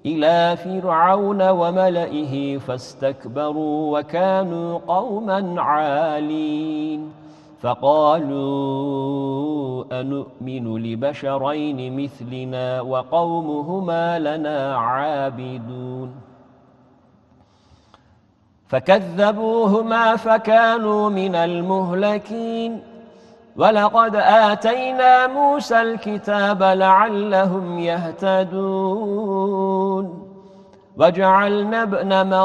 إلى فرعون وملئه فاستكبروا وكانوا قوما عالين فقالوا أنؤمن لبشرين مثلنا وقومهما لنا عابدون فكذبوهما فكانوا من المهلكين ولقد آتينا موسى الكتاب لعلهم يهتدون وجعلنا ابن